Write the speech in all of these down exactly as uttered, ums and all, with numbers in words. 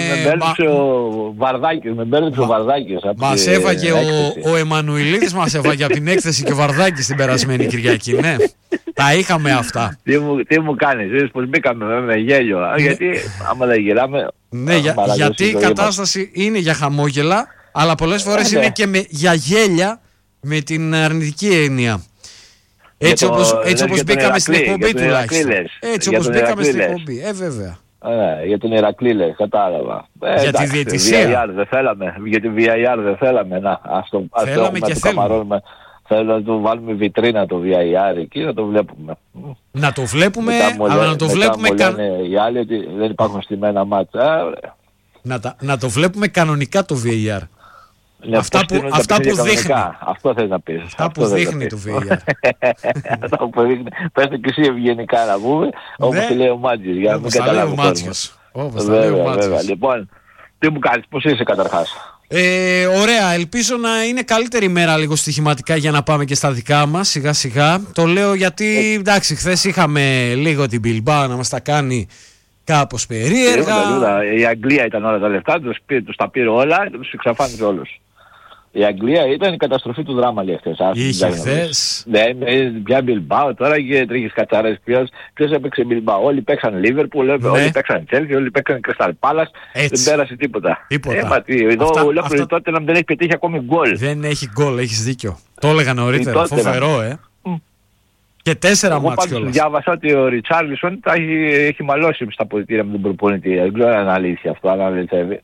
με μπέρδεψε μα... ο Βαρδάκης. Με μπέρδεψε ο Βαρδάκης. Μας έφαγε ο, ο Εμμανουηλίδης, μας έφαγε από την έκθεση και ο Βαρδάκης την περασμένη Κυριακή. Ναι, τα είχαμε αυτά. Τι μου, τι μου κάνεις, είδες πως μπήκαμε με γέλιο. Ναι. Γιατί άμα δεν γελάμε... Ναι, για, γιατί η κατάσταση είναι για χαμόγελα, αλλά πολλές φορές ναι. είναι και με, για γέλια με την αρνητική έννοια. Έτσι όπως, έτσι όπως μπήκαμε στην εκπομπή τουλάχιστον. Έτσι όπως μπήκαμε στην εκπομπή. Ε, βέβαια. Ε, για τον Ηρακλή λέει, κατάλαβα. Ε, για εντάξει, τη διαιτησία. βι άι αρ δεν θέλαμε. Για τη βι άι αρ δεν θέλαμε. Να, ας το, ας θέλαμε το, και το θέλουμε. Θέλω να το βάλουμε βιτρίνα το βι άι αρ εκεί, να το βλέπουμε. Να το βλέπουμε, μετά αλλά να το βλέπουμε... Μετά μου λένε οι άλλοι ότι δεν υπάρχουν στημένα μάτσα. Να, τα, να το βλέπουμε κανονικά το βι έι αρ. Ναι, αυτά που, αυτά που δείχνει. Αυτό θες να πεις. Αυτά που δείχνει το βι έι αρ. Αυτά που δείχνει. Πες το και εσύ ευγενικά να πούμε, όπως το λέει ο Μάτζης, για να μην καταλάβει ο κόσμος. Όπως τα λέει ο Μάτζης. Λοιπόν, τι μου κάνεις, πώς είσαι καταρχάς? Ε, ωραία, ελπίζω να είναι καλύτερη μέρα λίγο στοιχηματικά για να πάμε και στα δικά μας σιγά σιγά. Το λέω γιατί ε, εντάξει, χθες είχαμε λίγο την Bilbao να μας τα κάνει κάπως περίεργα. Η Αγγλία ήταν όλα τα λεφτά, τους, τους τα πήρε όλα και τους εξαφάνιζε όλους. Η Αγγλία ήταν η καταστροφή του δράμα, λέει χθες. Είχε χθες. Ναι, πια Bilbao τώρα και τρίχεις κατσαρές. Ποιος, ποιος έπαιξε Bilbao? Όλοι παίξαν Liverpool, ναι. Όλοι παίξαν Chelsea, όλοι παίξαν Crystal Palace. Δεν πέρασε τίποτα. Τίποτα. Ε, τι, εδώ ο ολόκληρο τότε να μην έχει πετύχει ακόμη γκολ. Δεν έχει γκολ, έχεις δίκιο. Το έλεγα νωρίτερα, φοβερό ε. Mm. Και τέσσερα μάτς κιόλας. Διάβασα ότι ο Ριτσάρλισον τα έχει, έχει μαλώσει στα πολιτήρια με τον προπονητή. Δεν ξέρω αν είναι αλήθεια αυτό, αν αληθεύει.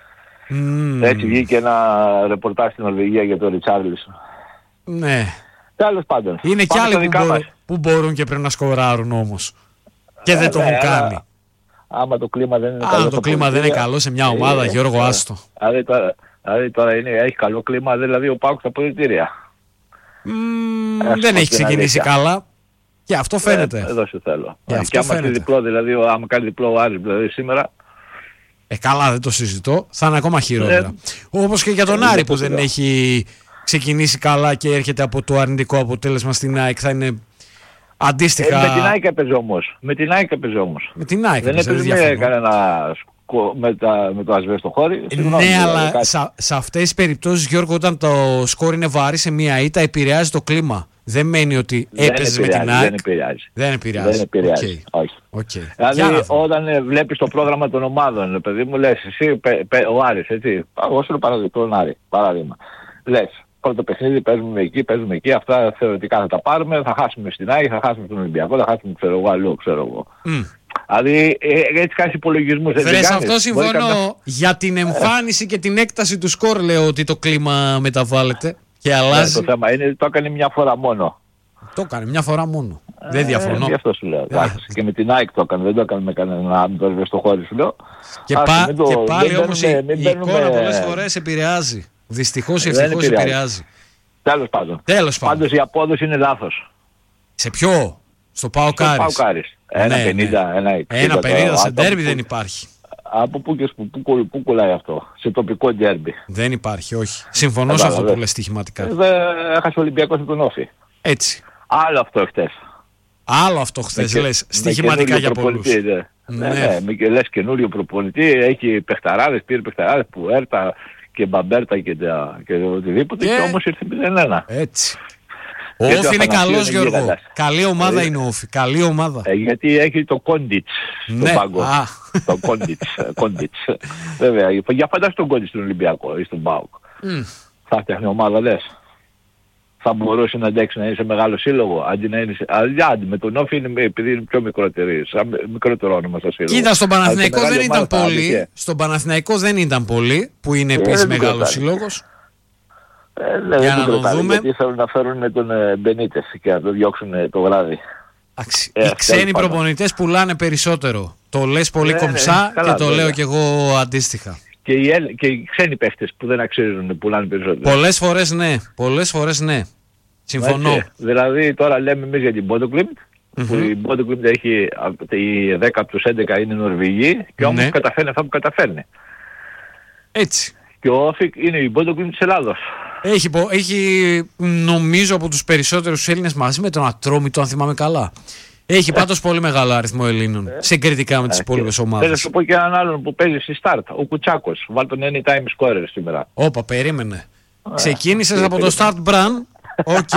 Mm. Έτσι βγήκε ένα ρεπορτάζ στην Νορβηγία για τον Ριτσάρλισον. Ναι. Τέλος πάντων. Είναι κι άλλοι που, μπορούν, που μπορούν και πρέπει να σκοράρουν όμως. Και ε, δεν το έχουν κάνει. Άμα το κλίμα δεν είναι Α, καλό. Αν το κλίμα δεν είναι καλό σε μια ομάδα, ε, Γιώργο, ε, άστο. Δηλαδή τώρα, δηλαδή τώρα είναι, έχει καλό κλίμα, δηλαδή ο ΠΑΟΚ στα πολιτήρια. Mm, δεν έχει ξεκινήσει καλά. Και αυτό φαίνεται. Ε, εδώ σου θέλω. Και, και άμα κάνει διπλό, δηλαδή, άμα κάνει διπλό ο Άρης δηλαδή σήμερα. Ε, καλά, δεν το συζητώ. Θα είναι ακόμα χειρότερα. Ε, Όπως και για τον ε, Άρη που δεν έχει ξεκινήσει καλά και έρχεται από το αρνητικό αποτέλεσμα στην ΑΕΚ, θα είναι αντίστοιχα. Ε, με την ΑΕΚ έπαιζε όμως. Με την ΑΕΚ έπαιζε όμως. Με την ΑΕΚ δεν έπαιζε με κανένα με, τα, με το ασβέστο χώρι. Ναι, αλλά σε, σε αυτές τις περιπτώσεις, Γιώργο, όταν το σκόρ είναι βάρη σε μία ήττα, επηρεάζει το κλίμα. Δεν μένει ότι έπαιζε με την ΑΕΚ. Δεν επηρεάζει. Δεν επηρεάζει. Δεν επηρεάζει. Okay. Όχι. Okay. Δηλαδή όταν ε, βλέπεις το πρόγραμμα των ομάδων, παιδί μου, λες εσύ, πε, πε, ο Άρης, έτσι. Εγώ σου λέω τον Άρη, παράδειγμα. Λες, πρώτο παιχνίδι παίζουμε εκεί, παίζουμε εκεί, αυτά θεωρητικά θα τα πάρουμε, θα χάσουμε στην ΑΕΚ, θα χάσουμε τον Ολυμπιακό, θα χάσουμε ξέρω εγώ αλλού, ξέρω εγώ. Mm. Δηλαδή ε, έτσι κάνεις υπολογισμούς. Βρες, αυτό συμφωνώ. Κανένα... Για την εμφάνιση και την έκταση του σκορ λέω ότι το κλίμα μεταβάλλεται και αλλάζει. Ναι, το θέμα είναι ότι το έκανε μια φορά μόνο. Το έκανε μια φορά μόνο. Ε, δεν διαφωνώ. Γι' αυτό σου λέω. Ε, και με την ΑΕΚ το έκανε, δεν το έκανε με κανένα το στο χώρι σου λέω. Και, πά, το, και πάλι όμως η, η εικόνα πολλές φορές επηρεάζει. Δυστυχώς ή ευτυχώς επηρεάζει. Τέλος πάντων. Τέλος πάντων. Πάντως η απόδοση είναι λάθος. Σε ποιο? Στο ΠΑΟΚ Άρης. ένα πενήντα, ένα πενήντα σε ντέρμπι δεν υπάρχει. Από πού και πού, πού, πού κολλάει αυτό, σε τοπικό ντέρμπι. Δεν υπάρχει, όχι. Συμφωνώ σε αυτό που λες στοιχηματικά. Έχασε ο Ολυμπιακός από τον Όφη. Έτσι. Άλλο αυτό χτες. Άλλο αυτό χθες με, λες, στοιχηματικά για πολλούς. Ναι, ναι, ναι, ναι. Λες καινούριο προπονητή, έχει παιχταράδες, πήρε παιχταράδες που έρτα και μπαμπέρτα και, τα, και οτιδήποτε και, και όμως ήρθε μηδέν ένα. Έτσι. Ο Όφη είναι καλός, Γιώργο. Γίγαντας. Καλή ομάδα ε, είναι ο Όφη. Καλή ομάδα. Ε, γιατί έχει το Κόντιτς ναι. στον πάγκο. Α. Το Κόντιτς. Βέβαια. Για φαντάσου τον Κόντιτς στον Ολυμπιακό ή στον ΠΑΟΚ. Mm. Θα φτιάχνει ομάδα λες. Θα μπορούσε να αντέξει να είναι σε μεγάλο σύλλογο. Αντί να είναι σε... Αντί με τον Όφη είναι επειδή είναι πιο μικρότερη. Σαν μικρότερο όνομα στο σύλλογο. Κοίτα, στον Παναθηναϊκό δεν ήταν πολύ. Στον Παναθηναϊκό δεν ήταν πολύ που είναι επίσης μεγάλος σύλλογος. Ε, ναι, για να το δούμε. Γιατί θέλουν να φέρουν τον ε, Μπενίτες και να το διώξουν ε, το βράδυ. Άξι, ε, οι ξένοι προπονητές πουλάνε περισσότερο. Το λες πολύ ναι, κομψά ναι, και το βέβαια. Λέω κι εγώ αντίστοιχα. Και οι, και οι ξένοι παίχτες που δεν αξίζουν πουλάνε περισσότερο. Πολλές φορές ναι. Πολλές φορές ναι. Συμφωνώ. Έτσι, δηλαδή τώρα λέμε εμείς για την Bodø/Glimt mm-hmm. που η Bodø/Glimt έχει οι δέκα από τους έντεκα είναι Νορβηγοί και όμως ναι. καταφέρνει αυτά που καταφέρνει. Έτσι. Και ο Όφη είναι η Bodø/Glimt της Ελλάδος. Έχει, έχει νομίζω από τους περισσότερους Έλληνες μαζί με τον Ατρόμητο, αν θυμάμαι καλά. Έχει πάντως πολύ μεγάλο αριθμό Ελλήνων, Ε, συγκριτικά με τις ε, υπόλοιπες Θέλω να ομάδες. σου πω και έναν άλλον που παίζει στη Start, ο Κουτσάκος. Βάλ τον anytime scorer σήμερα. Όπα, περίμενε. Ξεκίνησες ε, από το Start Brand. Οκ.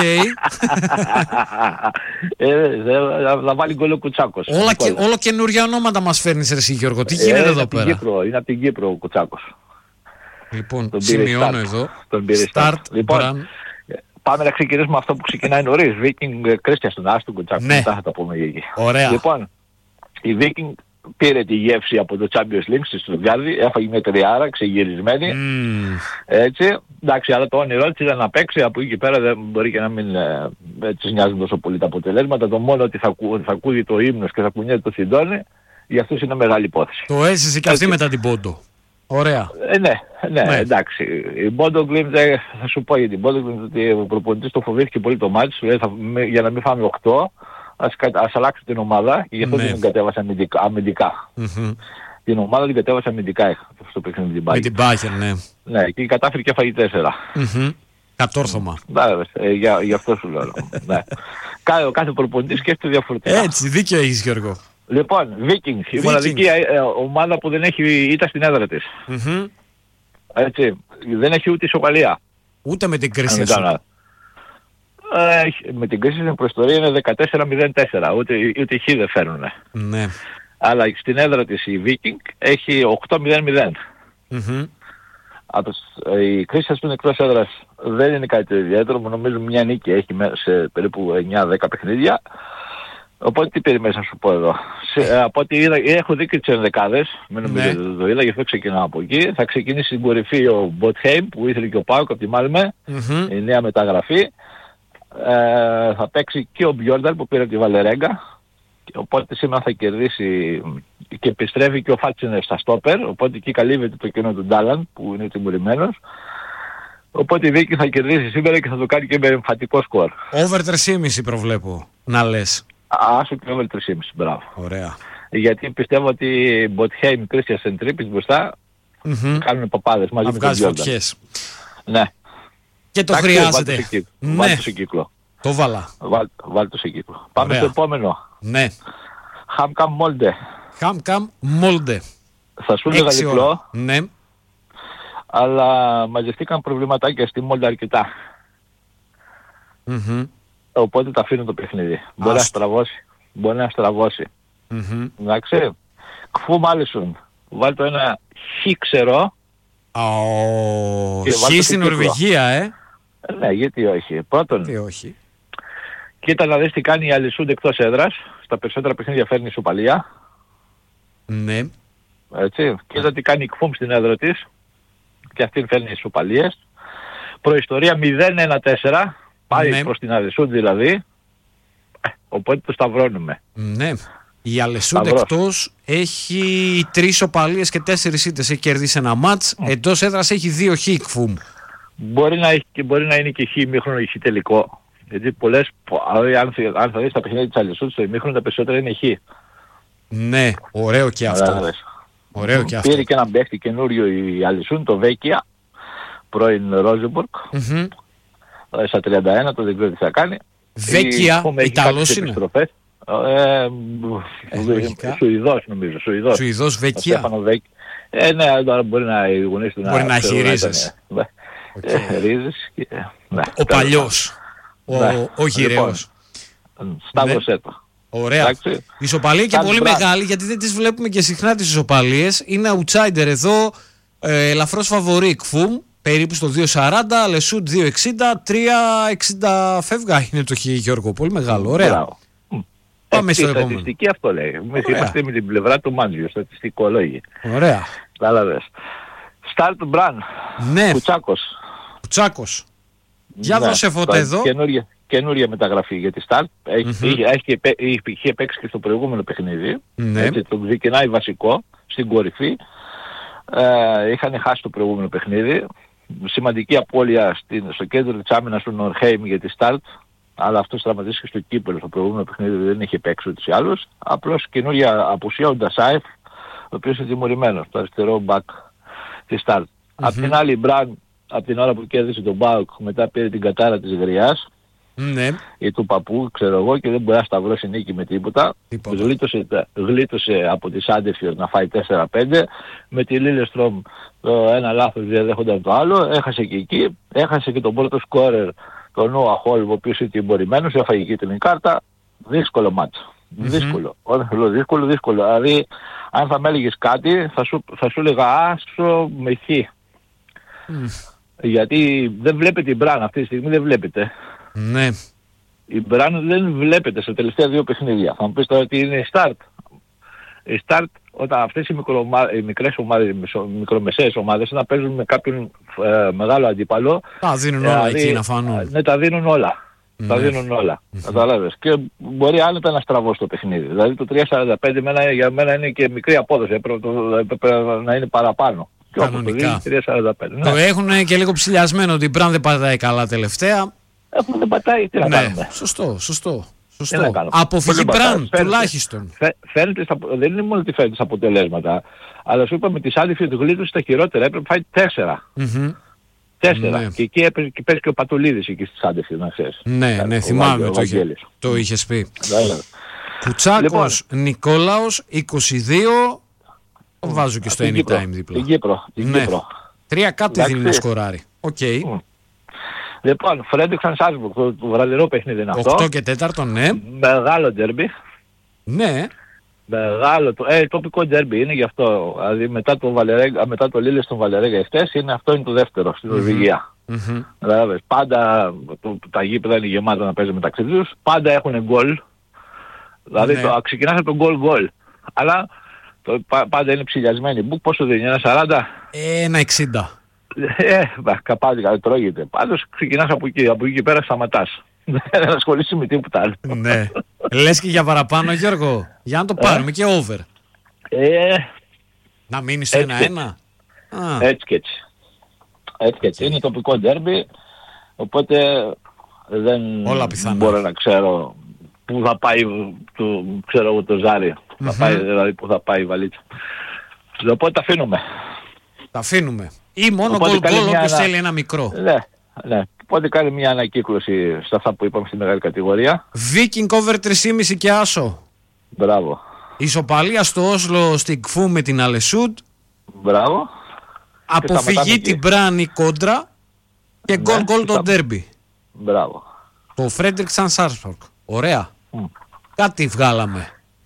ε, θα, θα βάλει γκολ ο Κουτσάκος. Όλα και, όλο καινούργια ονόματα μας φέρνεις ρε εσύ Γιώργο. Τι γίνεται ε, εδώ είναι από την πέρα. Κύπρο, είναι από την Κύπρο ο Κουτσάκος. Λοιπόν, Τον πήρε σημειώνω Start. εδώ. Τον πήρε Start Start. Λοιπόν, Brand. πάμε να ξεκινήσουμε αυτό που ξεκινάει νωρίς. Viking Christian στον Άστον Κουτσάκο. Ναι. Μετά θα τα πούμε εκεί. Ωραία. Λοιπόν, η Viking πήρε τη γεύση από το Champions League στη Στουτγκάρδη, έφαγε μια τριάρα ξεγυρισμένη. Mm. Έτσι, εντάξει, αλλά το όνειρό της ήταν να παίξει, από εκεί και πέρα δεν μπορεί και να μην ε, της νοιάζουν τόσο πολύ τα αποτελέσματα. Το μόνο ότι θα, ακού, θα ακούει το ύμνος και θα κουνιέται το συντόνι, για αυτούς είναι μεγάλη υπόθεση. Το έζησε και αυτή Έτσι. μετά την Πόντο. Ωραία. Ε, ναι, ναι, Ναι. εντάξει. Η Bodo Glimt, ε, θα σου πω για την Bodo Glimt ότι ο προπονητής το φοβήθηκε πολύ το μάτς, λέει, θα, με, για να μην φάμε οκτώ, ας, κα- ας αλλάξω την ομάδα και γι' αυτό Ναι. δεν την κατέβασα αμυντικά. αμυντικά. Μμμ. Την ομάδα την κατέβασα αμυντικά στο παιχνίδι την Με Bayern. την Μπάχερ, ναι. Ναι, και κατάφερε και έφαγε τέσσερα. Μμμ. Κατόρθωμα. Ναι, ε, για, για αυτό σου λέω. Ναι. Κα- Ο κάθε προπονητής σκέφτεται διαφορετικά. Έτσι, δίκιο έχεις Γιώργο. Λοιπόν, Viking, η Vikings. μοναδική ε, ε, ομάδα που δεν έχει ήττα στην έδρα της. Μμμ. Έτσι, δεν έχει ούτε ισοπαλία. Ούτε με την Αν κρίση δεν σου. κάνω λάθος. Ε, έχει- με την κρίση στην προϊστορία είναι δεκατέσσερα μηδέν τέσσερα, ούτε, ούτε χ δεν φέρνουνε. Ναι. Αλλά στην έδρα της η Viking έχει οκτώ μηδέν μηδέν. Μμμ. Από τις- ε, η κρίση στην εκτός έδρας δεν είναι κάτι ιδιαίτερο, μου νομίζω μια νίκη έχει με- σε περίπου εννιά δέκα παιχνίδια. Οπότε τι περιμένεις να σου πω εδώ. Σε, ε, από ό,τι είδα, έχω δει και τις ενδεκάδες, μην νομίζω Ναι. ότι δεν το είδα, γι' αυτό ξεκινάω από εκεί. Θα ξεκινήσει στην κορυφή ο Botheim που ήθελε και ο Πάουκ από τη Μάλμε, Μμμ. η νέα μεταγραφή. Ε, θα παίξει και ο Μπιόρνταλ που πήρε από τη Βαλερέγκα. Οπότε σήμερα θα κερδίσει και επιστρέφει και ο Φάτσινερ στα στόπερ. Οπότε εκεί καλύβεται το κενό του Ντάλαν που είναι τιμωρημένος. Οπότε η Βίκη θα κερδίσει σήμερα και θα το κάνει και με εμφαντικό σκορ. Over τρία κόμμα πέντε προβλέπω να λες. Άσο και over τρία κόμμα πέντε, μπράβο. Ωραία. Γιατί πιστεύω ότι οι Μποτχέιμ, Κρίστιαν Τρίπης μπροστά Μμμ. κάνουν παπάδες μαζί Να με τον βγάζει Μπιόρνταλ. φωτιές. Ναι. Και το Εντάξει, βάλτε χρειάζεται. το σε κύκλο. Ναι, Βάλτε το σε κύκλο. το βάλα. Βάλ- Βάλτε το σε κύκλο. Πάμε Ωραία. στο επόμενο. Ναι. Χάμκαμ Μόλντε. Χάμκαμ Μόλντε. Θα σου έλεγα Έξι διπλό, ώρα. Ναι. αλλά μαζευτήκαν προβληματάκια στη Μόλντε αρκετά. Μμμ. Οπότε τα αφήνω το παιχνίδι. Μπορεί να Άστο. στραβώσει. Μπορεί να στραβώσει. Μμμ. Εντάξει. Κφού Μάλισον. Βάλει το ένα χ ξέρω. Ο Και Χ βάλτε το στην κύκλο. Νορβηγία, ε. Ε, Ναι, γιατί όχι. Πρώτον, Τι όχι. κοίτα να δεις τι κάνει η Αλισούντ εκτός έδρας. Στα περισσότερα παιχνίδια φέρνει ισοπαλία. Ναι. Έτσι. Κοίτα τι κάνει η Κφούμ στην έδρα της. Και αυτή φέρνει ισοπαλίες. Προϊστορία μηδέν ένα τέσσερα. Πάει Ναι. προς την Αλισούντ δηλαδή. Ε, Οπότε το σταυρώνουμε. Ναι. Η Αλεσούντ Σταυρός. εκτός έχει τρεις οπαλίες και τέσσερις ήττες. Έχει κερδίσει ένα μάτς. Εντός έδρας έχει δύο χικφούμ. Μπορεί να, έχει, και μπορεί να είναι και χ ημίχρονο ή χ τελικό. Γιατί πολλές, πο- αν, θε- αν θα δεις τα παιχνίδια της Αλισούντ στο ημίχρονο τα περισσότερα είναι χ. Ναι, ωραίο και Ωραία, αυτό. δες. Ωραίο και αυτό. Πήρε και έναν παίχτη καινούριο η Αλισούν, το Βέκια, πρώην Ρόζεμπορκ, Μμμ. ε, στα τριάντα ένα, το δεν ξέρω τι θα κάνει. Βέκια, Η Χόμ έχει Ιταλός κάποιες είναι. επιστροφές. Ε, Ε, ε, λογικά. Σουηδός νομίζω, Σουηδός. Σουηδός Ο Βέκια. Στέφανο Βέκια. Ε, ναι, τώρα μπορεί να οι γονείς του Μπορεί να έχει ξέρουν ρίζες. ήταν, ε, Οκ. ε, ρίζες και, ναι, Ο τέλος παλιός. Ο, Ναι. ο γυραίος. πάντων. Σταύρωσέ το. Ωραία. Εντάξει. Η ισοπαλία και Κάτι πολύ μπράβο. μεγάλη γιατί δεν τις βλέπουμε και συχνά τις ισοπαλίες. Είναι outsider εδώ. Ε, ελαφρώς φαβορί Κφούμ. Περίπου στο δύο σαράντα. Λεσούντ δύο εξήντα. τρία εξήντα φεύγα είναι το χ Γιώργο. Πολύ μεγάλο. Ωραία. Μπράβο. Πάμε Ε, στο η επόμενο. στατιστική αυτό λέει. Εμείς Ωραία. είμαστε με την πλευρά του Μάντζιο, στατιστικολόγοι. Ωραία. Κατάλαβες. Στάρτ Μπραν. Ναι. Κουτσάκος. Τσάκος. Για Ναι, δώσε φώτα τώρα εδώ. Καινούρια, καινούρια μεταγραφή για τη Στάρτ. Έχει, Μμμ. είχε, έχει, παί- είχε παίξει και στο προηγούμενο παιχνίδι. Ναι. Έτσι, τον ξεκινάει βασικό στην κορυφή. Ε, είχαν χάσει το προηγούμενο παιχνίδι. Σημαντική απώλεια στην, στο κέντρο της άμυνας του Νορχέιμ για τη Στάρτ. Αλλά αυτός τραυματίστηκε στο κύπελο στο προηγούμενο παιχνίδι, δεν είχε παίξει ούτως ή άλλως. Απλώς καινούρια απουσία ο Ντασάιφ, ο οποίος είναι τιμωρημένος, το αριστερό μπακ της Στάρτ. Απ' την άλλη η Μπραν, από την ώρα που κέρδισε τον Μπάουκ, μετά πήρε την κατάρα της γριάς. Ναι. Ή του παππού, ξέρω εγώ, και δεν μπορεί να σταυρώσει νίκη με τίποτα. Γλίτωσε, γλίτωσε από τη Σάντεφιορ να φάει τέσσερα πέντε. Με τη Λίλεστρομ το ένα λάθος διαδέχονταν το άλλο. Έχασε και εκεί. Έχασε και τον πρώτο σκόρερ, τον Νόα Χολ, ο οποίος ήταν τιμωρημένος, έφαγε κίτρινη κάρτα. Δύσκολο μάτσο. Mm-hmm. Δύσκολο. Όταν λέω δύσκολο, δύσκολο. Δηλαδή, αν θα με έλεγες κάτι, θα σου, θα σου έλεγα άσο με χ. Mm. Γιατί δεν βλέπετε η Μπραν αυτή τη στιγμή, δεν βλέπετε. Ναι. Η Μπραν δεν βλέπετε στα τελευταία δύο παιχνίδια. Θα μου πεις τώρα ότι είναι η Start. Η Start, όταν αυτές οι, οι μικρές ομάδες, οι μικρομεσαίες ομάδες, να παίζουν με κάποιον ε, μεγάλο αντίπαλο. Τα δίνουν όλα δηλαδή, εκεί να φανούν. Ναι, τα δίνουν όλα. Mm. Τα δίνουν όλα. Mm-hmm. Καταλάβες. Και μπορεί άνετα να στραβώ στο παιχνίδι. Δηλαδή το τρία σαράντα πέντε μένα, για μένα είναι και μικρή απόδοση. Έπρεπε, έπρεπε να είναι παραπάνω. Κανονικά. Το, τρία σαράντα πέντε, το ναι. έχουν και λίγο ψηλιασμένο ότι η Μπραν δεν πατάει καλά τελευταία. Έχουν δεν πατάει, τι να ναι. κάνουμε. Σωστό, σωστό. σωστό. Αποφυγή Μπραν τουλάχιστον. Φαίνεται, δεν είναι μόνο ότι φαίνεται στα αποτελέσματα, αλλά σου είπαμε τη Σάντεφιορ του γλίτωσε στα χειρότερα, έπρεπε να φάει τέσσερα. Mm-hmm. Τέσσερα. Ναι. Και εκεί έπαιζε και, και ο Πατουλίδης εκεί στη Σάντεφιορ, να ξέρεις. Ναι, ναι, θυμάμαι, το, είχε, το είχες πει. Κουτσάκος, λοιπόν, Νικόλαος, είκοσι δύο. Το βάζω και στο anytime δίπλα. Την Κύπρο. Την ναι. Κύπρο. Τρία κάτι δίνει να σκοράρει. Οκ. Okay. Mm. Λοιπόν, Φρέντριξαν Σάλσμπουργκ, το, το βραδερό παιχνίδι είναι αυτό. οκτώ και τέταρτο, ναι. Μεγάλο ντέρμπι. Ναι. Μεγάλο, το, ε, τοπικό ντέρμπι είναι γι' αυτό. Δηλαδή μετά το, Βαλερέγκα, μετά το Λίλες στον Βαλερέγκα εχθές, είναι αυτό είναι το δεύτερο στην Νορβηγία. Mm-hmm. Δηλαδή πάντα το, τα γήπεδα είναι γεμάτα να παίζει μεταξύ τους. Πάντα έχουν γκολ. Δηλαδή ναι. το, ξεκινάς από τον γκολ-γκολ. Αλλά το, πάντα είναι ψηλιασμένοι. Μπουκ πόσο δίνει, ένα σαράντα. Ένα εξήντα. Ε, καπάδικα, τρώγεται. Πάντως ξεκινάς από εκεί, από εκεί και πέρα σταματάς. Δεν ασχολείσαι με τίποτα άλλο. Ναι. Λες και για παραπάνω, Γιώργο. Για να το πάρουμε ε? και over. Ε, να μείνει στο ένα-ένα. Έτσι και έτσι. Έτσι και έτσι. Είναι τοπικό ντέρμπι, οπότε δεν όλα πιθανά. Μπορώ να ξέρω πού θα πάει το, ξέρω εγώ, το ζάρι. Mm-hmm. Θα πάει, δηλαδή πού θα πάει η βαλίτσα. Οπότε τα αφήνουμε. Τα αφήνουμε. Ή μόνο γκολ γκολ όποιος θέλει ένα μικρό. Ναι, ναι. Οπότε κάνει μια ανακύκλωση στα αυτά που είπαμε στη μεγάλη κατηγορία. Viking over τρία κόμμα πέντε και άσο. Μπράβο. Ισοπαλία στο Όσλο στην Κφού με την Αλεσούντ. Μπράβο. Αποφυγή την Μπράνη κόντρα. Και γκολ ναι, γκολ το ντέρμπι. Μπράβο. Το Φρέντριξαν Σάλσμπουργκ. Ωραία. Mm. Κάτι βγάλαμε.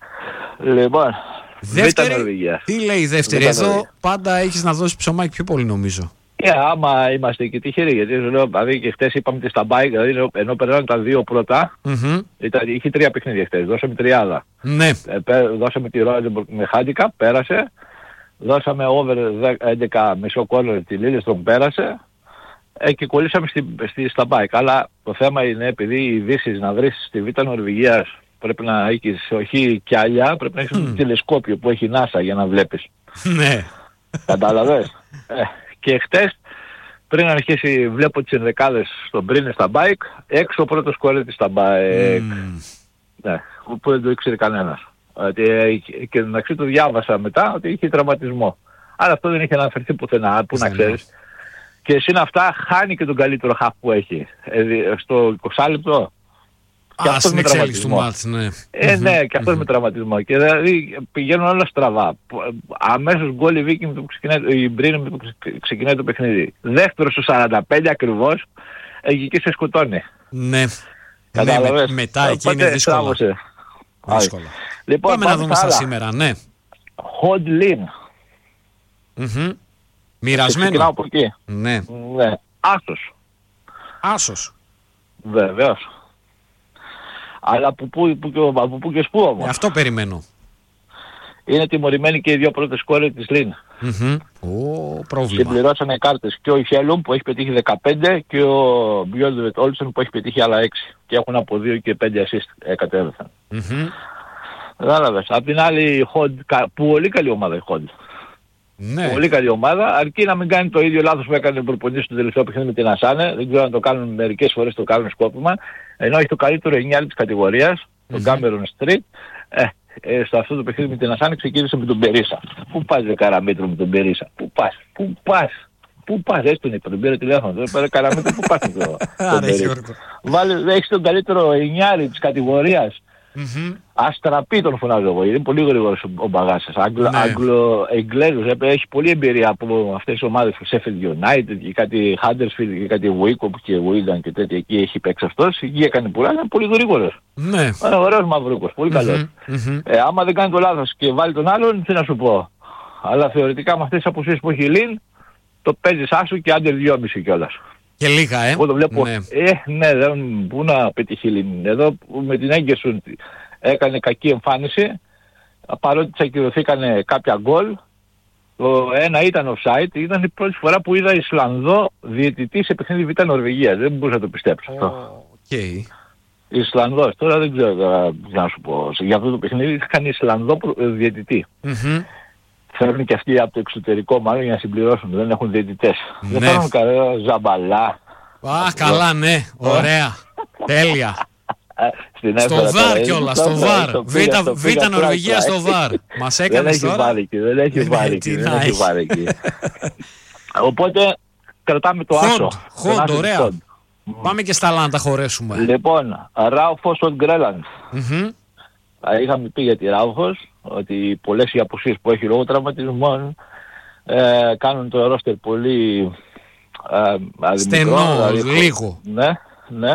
Λοιπόν. Δεύτερη, τι λέει η δεύτερη, εδώ νορβηγία. Πάντα έχεις να δώσεις ψωμάκι πιο πολύ νομίζω. Ε, yeah, άμα είμαστε και τυχεροί, γιατί λέω, δηλαδή και χτες είπαμε τη σταμπάι, δηλαδή ενώ περνάνε τα δύο πρώτα, mm-hmm. ήταν, είχε τρία παιχνίδια χτες, δώσαμε τριάδα. Ναι. Ε, δώσαμε τη Ρόζενμπουργκ με χάντικα, πέρασε, δώσαμε over έντεκα μισό κόρνερ τη Λίλεστρομ, πέρασε, ε, και κολλήσαμε στη, στη σταμπάι. Αλλά το θέμα είναι επειδή οι ειδήσεις να βρεις στη Β' Νορβηγίας, πρέπει να έχεις όχι κιάλια, πρέπει να έχεις mm. τηλεσκόπιο που έχει NASA για να βλέπεις. Ναι. Κατάλαβες. ε, και χτες, πριν αρχίσει, βλέπω τις ενδεκάδες στον Πρίνε στα μπάικ, έξω ο πρώτος κόρη της στα μπάικ. Mm. Ναι, που δεν το ήξερε κανένας. Ε, και εντάξει το διάβασα μετά ότι είχε τραυματισμό. Αλλά αυτό δεν είχε αναφερθεί πουθενά, που να ξέρεις. Και συν αυτά χάνει και τον καλύτερο χαφ που έχει. Ε, στο είκοσι λεπτό. Και ah, στην εξέλιξη του μάτς, ναι. Ε, ναι, mm-hmm. και αυτό mm-hmm. με τραυματισμό. Και δηλαδή πηγαίνουν όλα στραβά. Αμέσως γκολ η Viking που ξεκινάει, η Μπρίνε που ξεκινάει το παιχνίδι. Δεύτερο στο σαράντα πέντε ακριβώς, εκεί και σε σκοτώνει. Ναι. Κατάλαβες. Ναι, με, μετά εκεί είναι δύσκολα. δύσκολα. Λοιπόν, πάμε, πάμε να δούμε στα σήμερα, ναι. Hod-Lin. Mm-hmm. Μοιρασμένο. Ξεκινάω από εκεί. Ναι. ναι. Άσος. Άσος. Βεβαίως. Αλλά από πού, που, που, από πού και σπού όμως. Ε, αυτό περιμένω. Είναι τιμωρημένοι και οι δύο πρώτες σκόρες της Λιν. Mm-hmm. Oh, πρόβλημα. Συμπληρώσανε κάρτες και ο Χέλουμ που έχει πετύχει δεκαπέντε και ο Μπιόλντεβετ Όλσεν που έχει πετύχει άλλα έξι. Και έχουν από δύο και πέντε assist ε, κατέβηθαν. Mm-hmm. Κατάλαβες. Απ' την άλλη η Hod, πολύ καλή ομάδα η Hod. Ναι. Πολύ καλή ομάδα, αρκεί να μην κάνει το ίδιο λάθος που έκανε ο προπονητής στο τελευταίο παιχνίδι με την Ασάνε. Δεν ξέρω αν το κάνουν, μερικές φορές το κάνουν σκόπιμα. Ενώ έχει το καλύτερο εννιά της κατηγορίας, mm-hmm. τον Cameron Street. Ε, ε, στο αυτό το παιχνίδι με την Ασάνε ξεκίνησε με τον Περίσα. Πού πας ρε Καραμήτρο με τον Περίσα, πού πας, πού πας, πού πού πας, έτσι τον είπα, τον πήρα τηλέφωνο, δεν πέρα καραμέτρο, πού πας το. Βάλε, έχεις τον καλύτερο εννιάρι της κατηγορίας. Mm-hmm. Αστραπή τον φωνάζω εγώ, είναι πολύ γρήγορος ο Μπαγάσας. Αγγλο-Εγγλέζος, έχει πολλή εμπειρία από αυτές τις ομάδες του Sheffield United και κάτι Huddersfield και κάτι Wycombe και Wigan και τέτοια, εκεί έχει παίξει αυτός, εκεί έκανε πολλά, είναι πολύ γρήγορος. Ναι. Είναι ωραίος μαυρούκος, πολύ καλός. Mm-hmm. Mm-hmm. Ε, άμα δεν κάνει το λάθος και βάλει τον άλλον, τι να σου πω. Αλλά θεωρητικά με αυτές τις αποσίες που έχει Λιν, το παίζεις άσου και άντερ δυόμισι κιόλας. Και λίγα, ε. Εγώ το βλέπω. Ναι. Ε, ναι, δεν, πού να πετύχει Λιν. Εδώ με την Έγκεσουν έκανε κακή εμφάνιση, παρότι της ακυρωθήκανε κάποια γκολ. Το ένα ήταν offside, ήταν η πρώτη φορά που είδα Ισλανδό διαιτητή σε παιχνίδι Β' Νορβηγίας. Δεν μπορούσα να το πιστέψω αυτό. Okay. Ισλανδός, τώρα δεν ξέρω τι να σου πω. Για αυτό το παιχνίδι είχαν Ισλανδό διαιτητή. Mm-hmm. Φέρνουν και αυτοί από το εξωτερικό μάλλον για να συμπληρώσουν. Δεν έχουν διαιτητές. Ναι. Δεν φέρνουν κανένα Ζαμπαλά. Α, καλά, ναι. Ωραία. Τέλεια. Στο βαρ κιόλας, στο βαρ. Β' Νορβηγία στο βαρ. Μας έκανες τώρα. Δεν έχει βάρη, δεν έχει βάρη, δεν έχει βάρη. Οπότε κρατάμε το άσο. Χοντ, ωραία. Πάμε και στα άλλα να τα χωρέσουμε. Λοιπόν, Ράουφος ο Γκρέλαντ. Είχαμε πει για τη Ράουφος ότι πολλές οι απουσίες που έχει λόγω τραυματισμών ε, κάνουν το ρόστερ πολύ ε, στενό, δηλαδή, λίγο. Ναι, ναι.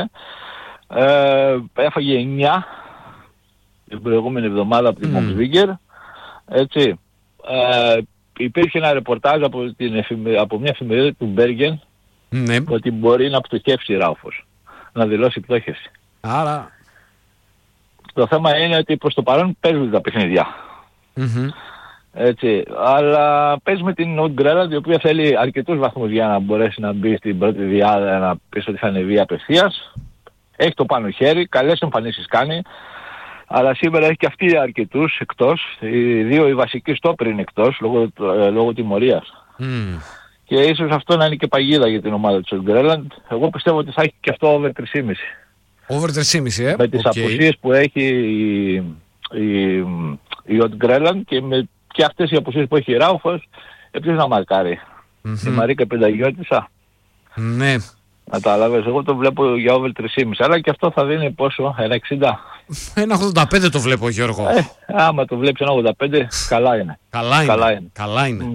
Ε, έφαγε εννιά την προηγούμενη εβδομάδα από την Μοξβίγκερ. Mm. Έτσι. Ε, υπήρχε ένα ρεπορτάζ από, την εφημε, από μια εφημερίδα του Μπέργεν mm. ότι μπορεί να πτωχεύσει η Ράουφος, να δηλώσει πτώχευση. Άρα... Το θέμα είναι ότι προς το παρόν παίζουν τα παιχνίδια. Mm-hmm. Έτσι. Αλλά παίζει με την Νότ Γκρέλαντ, η οποία θέλει αρκετούς βαθμούς για να μπορέσει να μπει στην πρώτη διάδα, να πεις ότι θα ανεβεί απευθείας. Έχει το πάνω χέρι, καλές εμφανίσεις κάνει, αλλά σήμερα έχει και αυτή αρκετούς εκτός. Οι δύο οι βασικοί στόπερ είναι εκτός, λόγω, λόγω τιμωρίας. Mm. Και ίσως αυτό να είναι και παγίδα για την ομάδα της Γκρέλαντ. Εγώ πιστεύω ότι θα έχει και αυτό over τρία κόμμα πέντε. Over τρία κόμμα πέντε, ε. Με τις okay. απουσίες που έχει η, η, η Οτ Γκρέλαντ και με και αυτές οι απουσίες που έχει η Ράουφος, επίσης να μαρκάρει. Mm-hmm. Η Μαρίκα Πενταγιώτησα. Ναι. Να τα λάβεις, εγώ το βλέπω για over τρία κόμμα πέντε, αλλά και αυτό θα δίνει πόσο, ένα εξήντα. Ένα ογδόντα πέντε το βλέπω, Γιώργο. Ε, άμα το βλέπεις ένα ογδόντα πέντε, καλά είναι. Καλά είναι. Καλά είναι. Καλά είναι.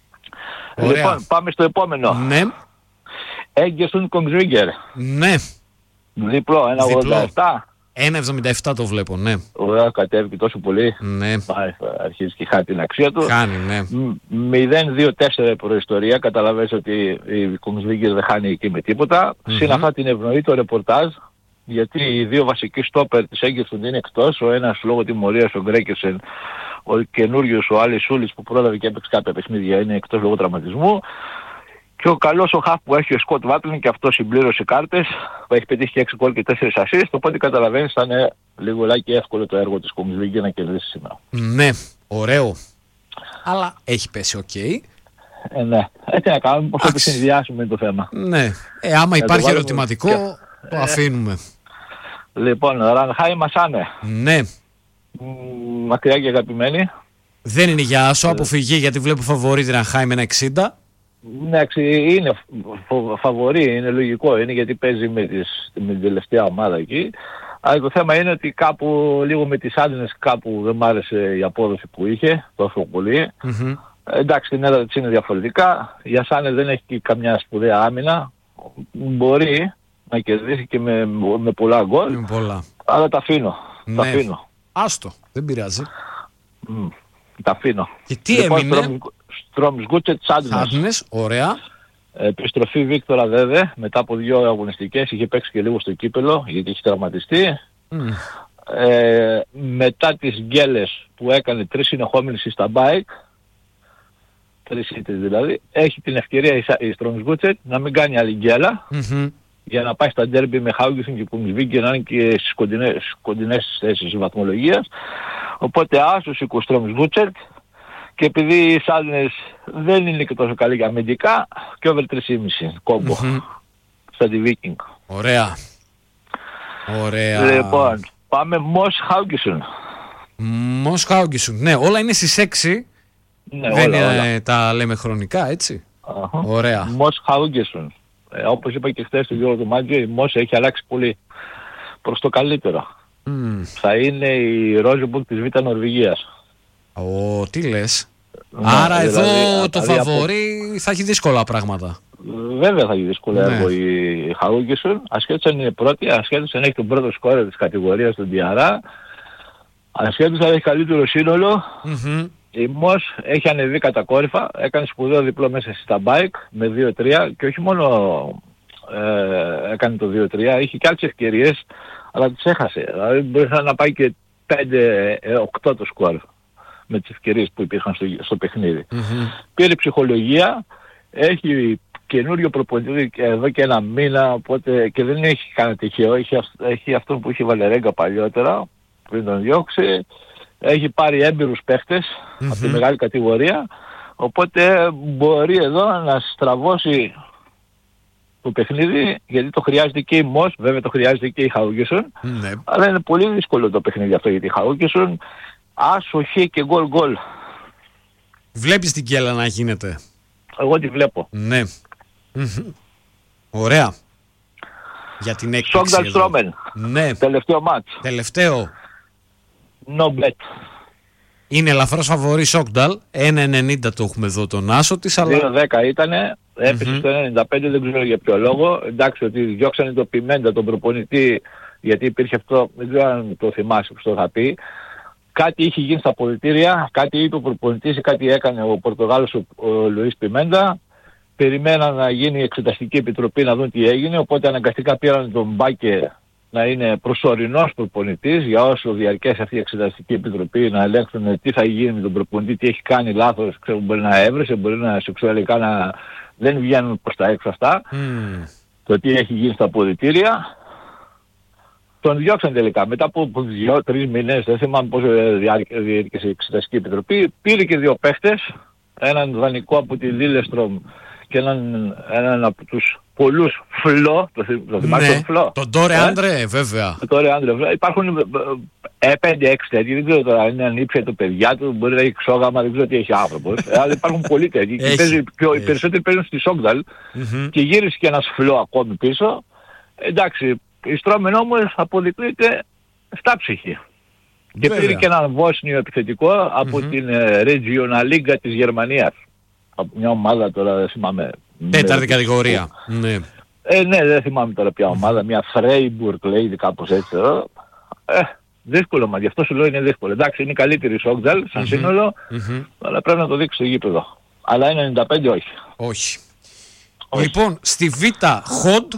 Mm. Λοιπόν, πάμε στο επόμενο. Ναι. Έγκεσουν Κονγκζβίγκερ. Ναι. Διπλό, ένα ογδόντα επτά. ένα εβδομήντα επτά το βλέπω, ναι. Ωραία, κατέβηκε τόσο πολύ. Ναι. Αρχίζει και χάνει την αξία του. Χάνει, ναι. μηδέν δύο τέσσερα προϊστορία. Καταλαβαίνεις ότι η Κονγκζβίγκερ δεν χάνει εκεί με τίποτα. Mm-hmm. Συν αυτά την ευνοεί το ρεπορτάζ. Γιατί οι δύο βασικοί στόπερ της Έγκεσουν είναι εκτός. Ο ένας λόγω τιμωρίας, ο Γκρέκεσεν. Ο καινούριος, ο Άλης Σούλης που πρόλαβε και έπαιξε κάποια παιχνίδια, είναι εκτός λόγω τραυματισμού. Και ο καλός ο χαφ που έχει ο Σκοτ Βάτλιν και αυτό συμπλήρωσε κάρτες, που έχει πετύχει έξι γκολ και τέσσερα assist, οπότε καταλαβαίνεις θα είναι λίγο λάκι εύκολο το έργο της Κονγκζβίγκερ να κερδίσει σήμερα. Ναι, ωραίο. Αλλά έχει πέσει οκ. Okay. Ε, ναι. Έτσι να κάνουμε, πώς θα το συνδυάσουμε το θέμα. Ναι. Ε, άμα να υπάρχει το ερωτηματικό, και... το αφήνουμε. Λοιπόν, Ρανχάι Μασάνε. Ναι. Μ, μακριά και αγαπημένη. Δεν είναι για άσο, αποφυγή γιατί βλέπω φαβορί την Ρανχάι με ένα εξήντα. Εντάξει, είναι φαβορί, είναι λογικό, είναι γιατί παίζει με, τις, με την τελευταία ομάδα εκεί. Αλλά το θέμα είναι ότι κάπου λίγο με τις άντινες κάπου δεν μ' άρεσε η απόδοση που είχε τόσο πολύ. Mm-hmm. Εντάξει, την έδρα της είναι διαφορετικά. Η Ασάνε δεν έχει καμιά σπουδαία άμυνα. Μπορεί να κερδίσει και με, με πολλά γκολ. Με πολλά. Αλλά τα αφήνω. Ναι. Τα αφήνω. Άστο, δεν πειράζει. Mm, τα αφήνω. Και τι λοιπόν, έμεινε? Στρόμς Γκούτσετ Σάντνες. Ωραία. Επιστροφή Βίκτορα Δέδε μετά από δύο αγωνιστικές. Είχε παίξει και λίγο στο κύπελο γιατί είχε τραυματιστεί. Mm. Ε, μετά τις γκέλες που έκανε τρεις συνεχόμενες στα μπάικ, τρεις ήττες δηλαδή, έχει την ευκαιρία η Στρόμς Γκούτσετ να μην κάνει άλλη γκέλα mm-hmm. για να πάει στα ντέρμπι με Χάουγκισον και Κονγκζβίγκερ να είναι και στις κοντινές, κοντινές θέσεις βαθμολογίας. Οπότε άσος η Στρόμς Γκούτσετ. Και επειδή οι Σάντινες δεν είναι και τόσο καλοί για αμυντικά, και over τρία κόμμα πέντε κόμπο mm-hmm. στα τη Viking. Ωραία. Ωραία. Λοιπόν, πάμε Μος Χάουγκισον. Μος Χάουγκισον. Ναι, όλα είναι στις έξι. Ναι, δεν όλα, είναι, όλα. Τα λέμε χρονικά, έτσι. Uh-huh. Ωραία. Μος Χαούγκεσον. Ε, όπως είπα και χθες στο Γιώργο του Μάγκιο, η Μος έχει αλλάξει πολύ προς το καλύτερο. Mm. Θα είναι η Ρόζεμπουργκ της Β' Νορβηγίας. Ω, τι λες. Ναι, Άρα δηλαδή, εδώ το δηλαδή φαβορί από... θα έχει δύσκολα πράγματα. Βέβαια θα έχει δύσκολο ναι. έργο η Χαούγκεσον. Ασχέτως αν είναι πρώτη, ασχέτως αν έχει τον πρώτο σκόρερ της κατηγορίας του Διαρά, ασχέτως αν έχει καλύτερο σύνολο, mm-hmm. η Μος έχει ανεβεί κατακόρυφα, έκανε σπουδαίο διπλό μέσα στα μπάικ με δύο τρία και όχι μόνο ε, έκανε το δύο τρία, είχε και άλλες ευκαιρίες, αλλά τις έχασε. Δηλαδή μπορεί να πάει και πέντε οκτώ το σκορ με τις ευκαιρίες που υπήρχαν στο, στο παιχνίδι. Mm-hmm. Πήρε ψυχολογία, έχει καινούριο προπονητή εδώ και ένα μήνα, οπότε και δεν έχει κανένα τυχαίο, έχει, έχει αυτόν που είχε Βαλερέγκα παλιότερα, πριν τον διώξει, έχει πάρει έμπειρους παίχτες mm-hmm. από τη μεγάλη κατηγορία, οπότε μπορεί εδώ να στραβώσει το παιχνίδι, γιατί το χρειάζεται και η Μος, βέβαια το χρειάζεται και η Χαούγκεσον, mm-hmm. αλλά είναι πολύ δύσκολο το παιχνίδι αυτό για τη Χαούγκεσον, άσο, χ και γκολ γκολ. Βλέπεις την κέλα να γίνεται. Εγώ τη βλέπω. Ναι. Mm-hmm. Ωραία. Για την έκπληξη. Σόγνταλ Στρόμεν. Ναι. Τελευταίο μάτς. Τελευταίο. No bet. Είναι ελαφρώς φαβορί Σόγνταλ. ένα ενενήντα το έχουμε εδώ τον άσο της. Αλλά... δύο δέκα ήτανε. Έπεσε mm-hmm. στο ένα ενενήντα πέντε, δεν ξέρω για ποιο λόγο. Εντάξει ότι διώξανε το Πιμέντα, τον προπονητή, γιατί υπήρχε αυτό, δεν ξέρω αν το θυμάσαι που το είχα πει. Κάτι είχε γίνει στα αποδυτήρια, κάτι είπε ο προπονητής ή κάτι έκανε ο Πορτογάλος ο, ο Λουίς Πιμέντα. Περιμέναν να γίνει η εξεταστική επιτροπή να δουν τι έγινε, οπότε αναγκαστικά πήραν τον Μπάκε να είναι προσωρινός προπονητής για όσο διαρκέσει αυτή η εξεταστική επιτροπή, να ελέγξουν τι θα γίνει με τον προπονητή, τι έχει κάνει λάθος, ξέρω, μπορεί να έβρεσε, μπορεί να σεξουαλικά να δεν βγαίνουν προς τα έξω αυτά, mm. το τι έχει γίνει στα αποδυτήρια. Τον διώξαν τελικά. Μετά από δύο τρεις μήνες, δεν θυμάμαι πόσο διάρκεισε η εξεταστική επιτροπή, πήρε και δύο παίχτες, έναν δανεικό από τη Λίλεστρομ και έναν, έναν από τους πολλούς Φλό, το, το θυμάσαι ναι, τον Φλό. Τον Τόρε ε? Άντρε, βέβαια. Τον Τόρε Άντρε, υπάρχουν ε, πέντε έξι τέτοιοι, δεν ξέρω τώρα, είναι ανήψια το παιδιά του, μπορεί να έχει ξόγαμα, δεν ξέρω τι έχει άνθρωπος, αλλά υπάρχουν πολλοί τέτοιοι. Και παίζει, πιο, οι περισσότεροι παίζουν στη Σόγνταλ mm-hmm. και γύρισε και ένας Φλό ακόμη πίσω. Εντάξει, η Στρόμεν όμως αποδεικνύεται στάψυχη. Και πήρε και έναν Βόσνιο επιθετικό από mm-hmm. την ε, Regionalliga της Γερμανίας. Από μια ομάδα τώρα δεν θυμάμαι. Τέταρτη κατηγορία. Ναι. Ε, ναι, δεν θυμάμαι τώρα ποια ομάδα. Μια Freiburg λέει κάπως έτσι. Ε, δύσκολο μα, γι' αυτό σου λέω είναι δύσκολο. Εντάξει, είναι η καλύτερη η Σόγνταλ σαν mm-hmm. σύνολο, mm-hmm. αλλά πρέπει να το δείξει στο γήπεδο. Αλλά είναι ενενήντα πέντε όχι. Όχι. όχι. Λοιπόν, στη Β Χοντ,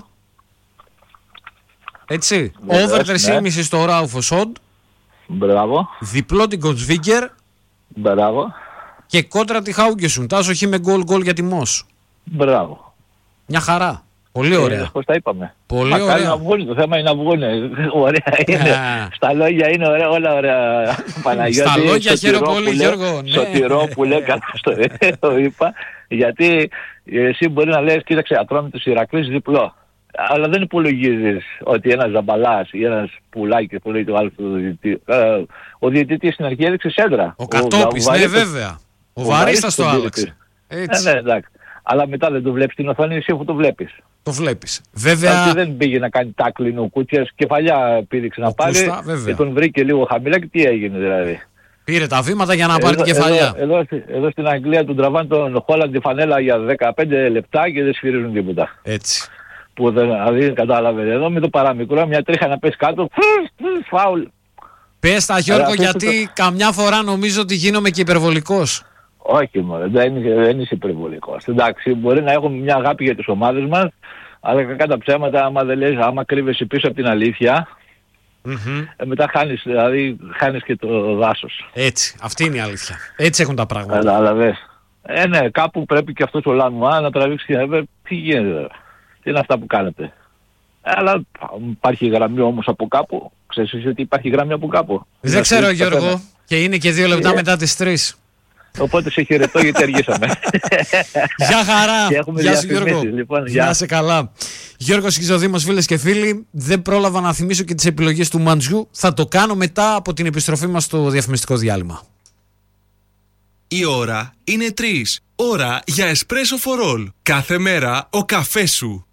έτσι, over τρία κόμμα πέντε ναι. στο Ράουφο Σοντ. Μπράβο. Διπλό την Κοτσβίγκερ. Μπράβο. Και κόντρα τη Χάουγκεσουν. Τάσο χ με γκολ γκολ για τη Μος. Μπράβο. Μια χαρά. Πολύ ωραία. Ε, πώς τα είπαμε. Πολύ Μακάρι ωραία. να βγουν, το θέμα είναι να βγουν. Ωραία είναι. Στα λόγια είναι ωραία, όλα ωραία. Παναγιώτη. Στα λόγια χαίρομαι πολύ, Γιώργο. Ναι. Σωτηρό που λέει καλά στο το είπα. Γιατί εσύ μπορεί να λες, κοίταξε, Ατρόμητος Ηρακλής διπλό. Αλλά δεν υπολογίζεις ότι ένας Ζαμπαλάς ή ένας Πουλάκης που λέει το άλλο του διαιτητή. Ε, ο διαιτητής στην αρχή έδειξε σέντρα. Ο Κατόπης, ναι βέβαια. Ο, ο Βαρίστας το άλλαξε. Έτσι. Ε, ναι, εντάξει. Αλλά μετά δεν το βλέπεις την οθόνη, εσύ που το βλέπεις. Το βλέπεις. Βέβαια... Γιατί δεν πήγε να κάνει τάκλιν ο Κούτσιας, κεφαλιά πήδηξε να πάρει και τον βρήκε λίγο χαμηλά και τι έγινε δηλαδή. Πήρε τα βήματα για να πάρει την κεφαλιά. Εδώ, εδώ, εδώ στην Αγγλία τον τραβάνε τον Χόλαντ τη φανέλα για δεκαπέντε λεπτά και δεν σφυρίζουν τίποτα. Έτσι. Που δεν, δηλαδή κατάλαβε εδώ με το παραμικρό μια τρίχα να πέσει κάτω, φάουλ. Πες τα Γιώργο γιατί το... καμιά φορά νομίζω ότι γίνομαι και υπερβολικός. Όχι μόνο, δεν, δεν είσαι υπερβολικός. Εντάξει, μπορεί να έχουμε μια αγάπη για τις ομάδες μας, αλλά κακά τα ψέματα άμα δεν λες, άμα κρύβεσαι πίσω από την αλήθεια, mm-hmm. ε, μετά χάνεις, δηλαδή χάνεις και το δάσος. Έτσι, αυτή είναι η αλήθεια. Έτσι έχουν τα πράγματα. Κατάλαβες. Ε, ναι, κάπου πρέπει και αυτός ο Λανουά να τραβήξει και να πει τι γίνεται. Τι είναι αυτά που κάνετε. Αλλά υπάρχει γραμμή όμως από κάπου. Ξέρεις ότι υπάρχει γραμμή από κάπου. Δεν ξέρω Γιώργο. Και είναι και δύο λεπτά yeah. μετά τις τρεις. Οπότε σε χαιρετώ γιατί αργήσαμε. Γεια χαρά. Γεια σου Γιώργο. Λοιπόν, γεια. Να σε καλά. Γιώργος Χιζοδήμος, φίλες και φίλοι. Δεν πρόλαβα να θυμίσω και τις επιλογές του Μαντζιού. Θα το κάνω μετά από την επιστροφή μας στο διαφημιστικό διάλειμμα. Η ώρα είναι τρεις. Ώρα για Espresso for All. Κάθε μέρα ο καφές σου.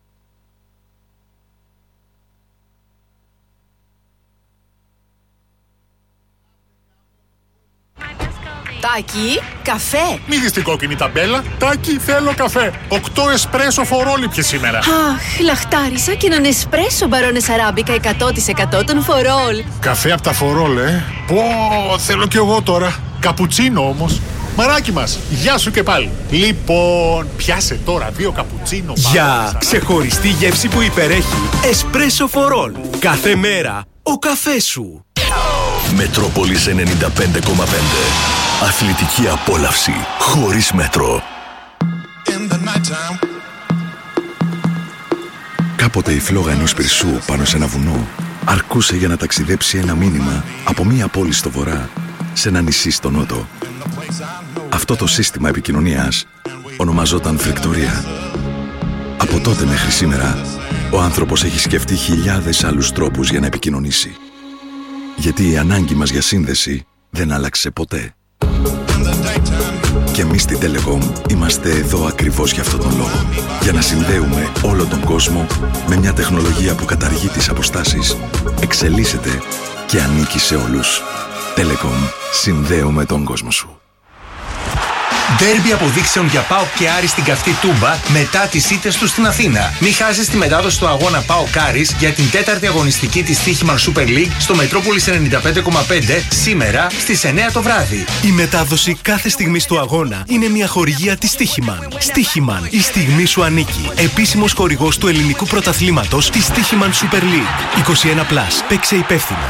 Τάκη, καφέ. Μη δεις την κόκκινη ταμπέλα. Τάκη, θέλω καφέ. Οκτώ εσπρέσο φορόλι πια σήμερα. Αχ, λαχτάρισα και έναν εσπρέσο μπαρόνες αράμπικα εκατό τοις εκατό των φορόλ. Καφέ από τα φορόλ, ε. Πω, θέλω κι εγώ τώρα. Καπουτσίνο όμως. Μαράκι μας, γεια σου και πάλι. Λοιπόν, πιάσε τώρα δύο καπουτσίνο. Για ξεχωριστή γεύση που υπερέχει. Espresso for all. Κάθε μέρα ο καφές σου. Μετρόπολης ενενήντα πέντε κόμμα πέντε. Αθλητική απόλαυση χωρίς μέτρο. Κάποτε η φλόγα ενός πυρσού πάνω σε ένα βουνό αρκούσε για να ταξιδέψει ένα μήνυμα από μία πόλη στο βορρά σε ένα νησί στο νότο. Αυτό το σύστημα επικοινωνίας ονομαζόταν φρικτορία. Από τότε μέχρι σήμερα ο άνθρωπος έχει σκεφτεί χιλιάδες άλλους τρόπους για να επικοινωνήσει. Γιατί η ανάγκη μας για σύνδεση δεν άλλαξε ποτέ. Και εμείς στην Telecom είμαστε εδώ ακριβώς για αυτόν τον λόγο. Για να συνδέουμε όλο τον κόσμο με μια τεχνολογία που καταργεί τις αποστάσεις, εξελίσσεται και ανήκει σε όλους. Telecom. Συνδέουμε τον κόσμο σου. Ντέρμπι αποδείξεων για ΠΑΟΚ και Άρη στην καυτή Τούμπα μετά τις ήττες του στην Αθήνα. Μην χάσεις τη μετάδοση του αγώνα ΠΑΟΚ Άρης για την τέταρτη αγωνιστική της Στοίχημαν Super League στο Μετρόπολης ενενήντα πέντε κόμμα πέντε σήμερα στις εννιά το βράδυ. Η μετάδοση κάθε στιγμής του αγώνα είναι μια χορηγία της Στοίχημαν. Στοίχημαν, η στιγμή σου ανήκει. Επίσημος χορηγός του ελληνικού πρωταθλήματος της Στοίχημαν Super League. είκοσι ένα συν. Παίξε υπεύθυνα.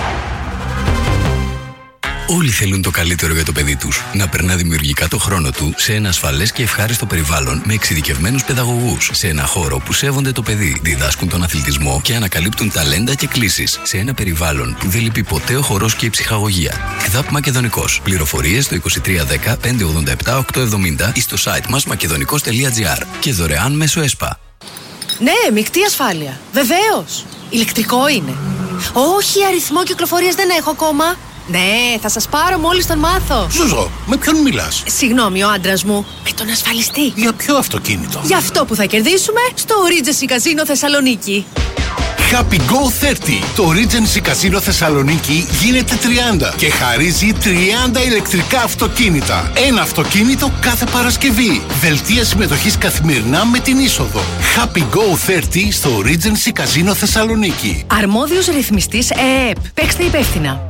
Όλοι θέλουν το καλύτερο για το παιδί τους. Να περνά δημιουργικά το χρόνο του σε ένα ασφαλές και ευχάριστο περιβάλλον με εξειδικευμένους παιδαγωγούς. Σε ένα χώρο που σέβονται το παιδί, διδάσκουν τον αθλητισμό και ανακαλύπτουν ταλέντα και κλίσεις. Σε ένα περιβάλλον που δεν λείπει ποτέ ο χορός και η ψυχαγωγία. ΚΔΑΠ Μακεδονικός. Πληροφορίες στο είκοσι τρία δέκα πεντακόσια ογδόντα επτά οκτακόσια εβδομήντα ή στο site μας μακεδονικός τελεία τζι άρ και δωρεάν μέσω ΕΣΠΑ. Ναι, μεικτή ασφάλεια. Βεβαίως. Ηλεκτρικό είναι. Όχι, αριθμό κυκλοφορίας δεν έχω ακόμα. Ναι, θα σας πάρω μόλις τον μάθω. Ζουζό, με ποιον μιλάς? Συγγνώμη, ο άντρας μου. Με τον ασφαλιστή. Για ποιο αυτοκίνητο? Για αυτό που θα κερδίσουμε στο Regency Casino Θεσσαλονίκη. Happy Go τριάντα. Το Regency Casino Θεσσαλονίκη γίνεται τριάντα και χαρίζει τριάντα ηλεκτρικά αυτοκίνητα. Ένα αυτοκίνητο κάθε Παρασκευή. Δελτία συμμετοχής καθημερινά με την είσοδο. Happy Go τριάντα στο Regency Casino Θεσσαλονίκη. Αρμόδιος ρυθμιστής ΕΕΠ. Παίξτε υπεύθυνα.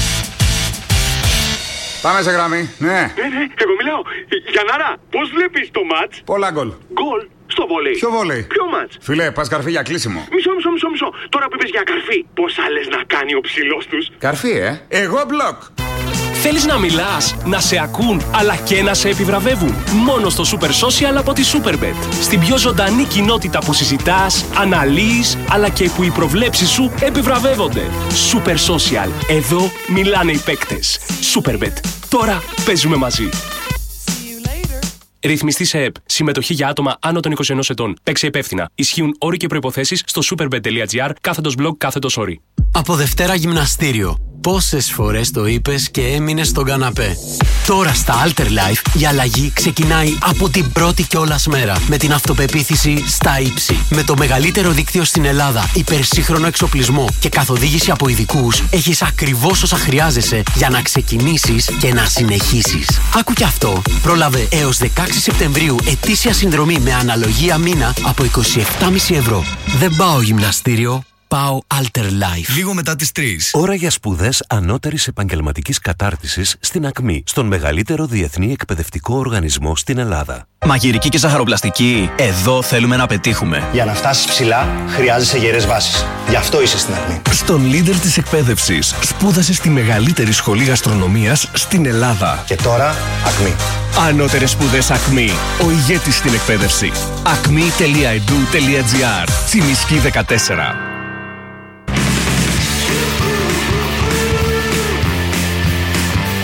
Πάμε σε γραμμή, ναι. Ναι, ναι, εγώ μιλάω. Γιαννάρα, πώς βλέπεις το μάτς? Πολλά γκολ. Γκολ στο βόλεϊ. Ποιο βόλεϊ? Ποιο μάτς? Φιλέ, πας καρφί για κλείσιμο. Μισό, μισό, μισό, μισό. Τώρα που είπες για καρφί, πώς άλλες να κάνει ο ψηλός τους? Καρφί, ε. Εγώ μπλοκ. Θέλεις να μιλάς, να σε ακούν, αλλά και να σε επιβραβεύουν? Μόνο στο Super Social από τη Superbet. Στην πιο ζωντανή κοινότητα που συζητάς, αναλύεις, αλλά και που οι προβλέψεις σου επιβραβεύονται. Super Social. Εδώ μιλάνε οι παίκτες. Superbet. Τώρα παίζουμε μαζί. Ρυθμιστή σε ΕΕΠ. Συμμετοχή για άτομα άνω των είκοσι ενός ετών. Παίξε υπεύθυνα. Ισχύουν όροι και προϋποθέσεις στο superbet τελεία τζι άρ κάθετος blog κάθετος όροι. Από Δευτέρα γυμναστήριο. Πόσες φορές το είπες και έμεινες στον καναπέ? Τώρα στα Alter Life η αλλαγή ξεκινάει από την πρώτη κιόλας μέρα. Με την αυτοπεποίθηση στα ύψη. Με το μεγαλύτερο δίκτυο στην Ελλάδα, υπερσύγχρονο εξοπλισμό και καθοδήγηση από ειδικούς, έχεις ακριβώς όσα χρειάζεσαι για να ξεκινήσεις και να συνεχίσεις. Άκου κι αυτό. Πρόλαβε έως δεκαέξι Σεπτεμβρίου ετήσια συνδρομή με αναλογία μήνα από είκοσι επτά κόμμα πέντε ευρώ. Δεν πάω γυμναστήριο. Πάω Alter Life. Λίγο μετά τις τρεις. Ώρα για σπουδές ανώτερης επαγγελματικής κατάρτισης στην ΑΚΜΗ, στον μεγαλύτερο διεθνή εκπαιδευτικό οργανισμό στην Ελλάδα. Μαγειρική και ζαχαροπλαστική, εδώ θέλουμε να πετύχουμε. Για να φτάσεις ψηλά, χρειάζεσαι γερές βάσεις. Γι' αυτό είσαι στην ΑΚΜΗ. Στον leader της εκπαίδευσης, σπούδασε στη μεγαλύτερη σχολή γαστρονομίας στην Ελλάδα. Και τώρα, ΑΚΜΗ. Ανώτερες σπουδές ΑΚΜΗ. Ο ηγέτης στην εκπαίδευση. ακμή τελεία ι ντι ου τελεία τζι άρ. Τσιμισκή δεκατέσσερα.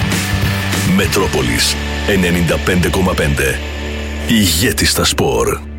Μετρόπολης ενενήντα πέντε κόμμα πέντε. Ηγέτη στα σπορ.